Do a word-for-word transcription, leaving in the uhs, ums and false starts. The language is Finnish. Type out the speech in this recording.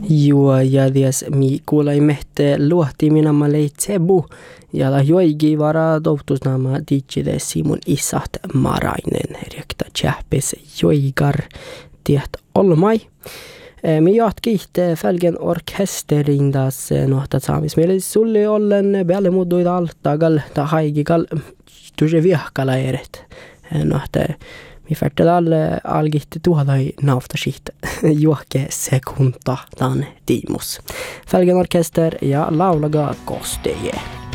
Joo, ja ties mi kuuleimehte luohti minä mä leitsebu. Ja la joigi vara toutusnama tiitside Simon Isat Marainen. Riekta tjähpes joigar tiet olmai. Mi jatkihte Fälgen orkesterin das nohtat saamis. Meille sulli ollen peale muudduid altagal ta haigigal tuse viahkala eret. Nohte mi färtel alle algihti tuolai naftasiht juoke sekunta tan tiimus. Fälgen orkester ja laulaga kosteje.